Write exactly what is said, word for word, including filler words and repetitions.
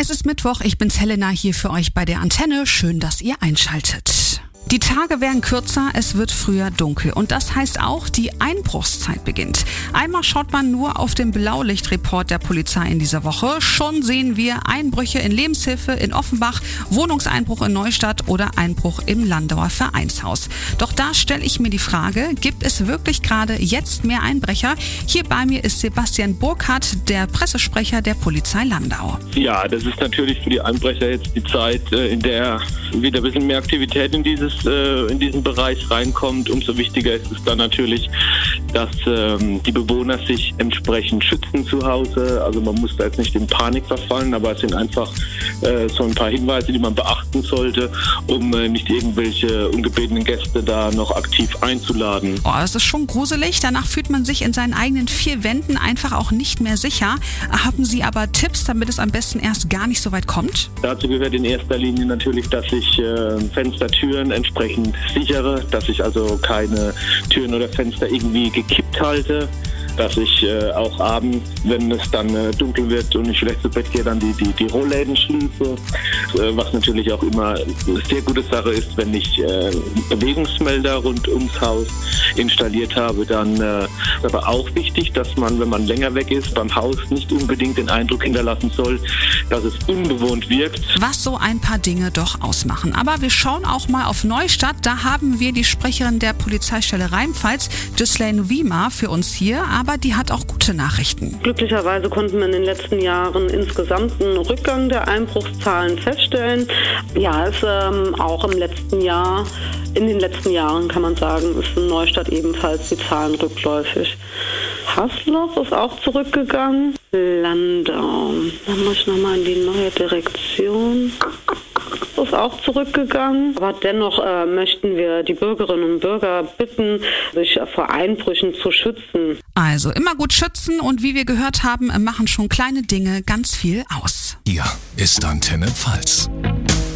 Es ist Mittwoch, ich bin's Helena hier für euch bei der Antenne. Schön, dass ihr einschaltet. Die Tage werden kürzer, es wird früher dunkel und das heißt auch, die Einbruchszeit beginnt. Einmal schaut man nur auf den Blaulichtreport der Polizei in dieser Woche. Schon sehen wir Einbrüche in Lebenshilfe in Offenbach, Wohnungseinbruch in Neustadt oder Einbruch im Landauer Vereinshaus. Doch da stelle ich mir die Frage, gibt es wirklich gerade jetzt mehr Einbrecher? Hier bei mir ist Sebastian Burkhardt, der Pressesprecher der Polizei Landau. Ja, das ist natürlich für die Einbrecher jetzt die Zeit, in der wieder ein bisschen mehr Aktivität in dieses in diesen Bereich reinkommt. Umso wichtiger ist es dann natürlich, dass ähm, die Bewohner sich entsprechend schützen zu Hause. Also man muss da jetzt nicht in Panik verfallen, aber es sind einfach äh, so ein paar Hinweise, die man beachten sollte, um äh, nicht irgendwelche ungebetenen Gäste da noch aktiv einzuladen. Oh, das ist schon gruselig. Danach fühlt man sich in seinen eigenen vier Wänden einfach auch nicht mehr sicher. Haben Sie aber Tipps, damit es am besten erst gar nicht so weit kommt? Dazu gehört in erster Linie natürlich, dass ich äh, Fenster, Türen entsprechend sichere, dass ich also keine Türen oder Fenster irgendwie gekippt halte, dass ich äh, auch abends, wenn es dann äh, dunkel wird und ich vielleicht zu Bett gehe, dann die, die, die Rollläden schließe. Äh, was natürlich auch immer eine sehr gute Sache ist, wenn ich äh, Bewegungsmelder rund ums Haus installiert habe, dann äh, ist aber auch wichtig, dass man, wenn man länger weg ist, beim Haus nicht unbedingt den Eindruck hinterlassen soll, dass es unbewohnt wirkt. Was so ein paar Dinge doch ausmachen. Aber wir schauen auch mal auf Neustadt. Da haben wir die Sprecherin der Polizeistelle Rheinpfalz, Ghislaine Wiemer, für uns hier. Aber die hat auch gute Nachrichten. Glücklicherweise konnten wir in den letzten Jahren insgesamt einen Rückgang der Einbruchszahlen feststellen. Ja, es ähm, auch im letzten Jahr, in den letzten Jahren kann man sagen, ist in Neustadt ebenfalls die Zahlen rückläufig. Haßloch ist auch zurückgegangen. Landau, dann muss ich nochmal in die neue Direktion. Ist auch zurückgegangen. Aber dennoch äh, möchten wir die Bürgerinnen und Bürger bitten, sich vor Einbrüchen zu schützen. Also immer gut schützen und wie wir gehört haben, machen schon kleine Dinge ganz viel aus. Hier ist Antenne Pfalz.